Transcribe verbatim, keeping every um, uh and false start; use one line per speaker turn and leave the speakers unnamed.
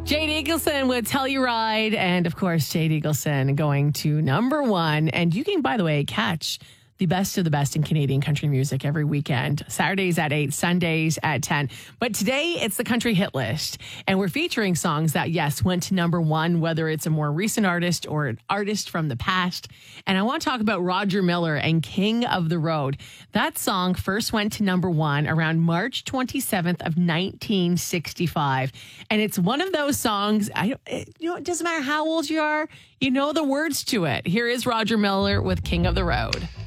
Jade Eagleson with Telluride. And of course, Jade Eagleson going to number one. And you can, by the way, catch the best of the best in Canadian country music every weekend. Saturdays at eight, Sundays at ten. But today it's the country hit list. And we're featuring songs that, yes, went to number one, whether it's a more recent artist or an artist from the past. And I want to talk about Roger Miller and King of the Road. That song first went to number one around March twenty-seventh of nineteen sixty-five. And it's one of those songs, I don't, it, you know, it doesn't matter how old you are, you know the words to it. Here is Roger Miller with King of the Road.